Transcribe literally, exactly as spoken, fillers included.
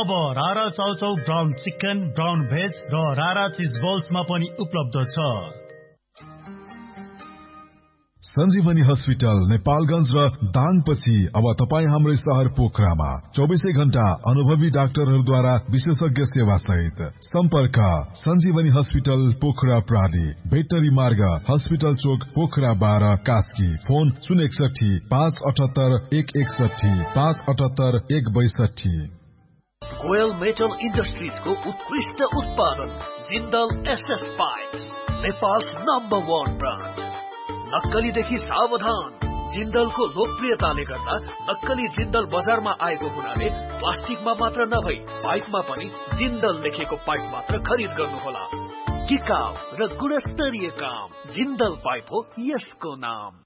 अब रारा chow chow brown chicken, brown veg र रारा चिज बल्समा पनि उपलब्ध छ। सञ्जीवनी हस्पिटल नेपालगञ्ज र दाङपछि अब तपाईँ हाम्रै शहर पोखरामा चौबिसै घण्टा अनुभवी डाक्टरहरूद्वारा विशेषज्ञ सेवा सहित। सम्पर्क सञ्जीवनी हस्पिटल पोखरा प्राली, भेटनरी मार्ग, हस्पिटल चोक, पोखरा बाह्र, कास्की। फोन शून्य एकसठी पाँच अठहत्तर एक एकसठी पाँच अठहत्तर एक बैसठी। गोयल मेटल इन्डस्ट्रिजको उत्कृष्ट उत्पादन Jindal SS pipe, Nepal's number one brand. नक्कलीदेखि सावधान। जिन्दलको लोकप्रियताले गर्दा नक्कली जिन्दल बजारमा आएको हुनाले प्लास्टिकमा मात्र नभई पाइपमा पनि जिन्दल लेखेको पाइप मात्र खरिद गर्नुहोला। टिकाउ र गुणस्तरीय काम जिन्दल पाइप हो यसको नाम।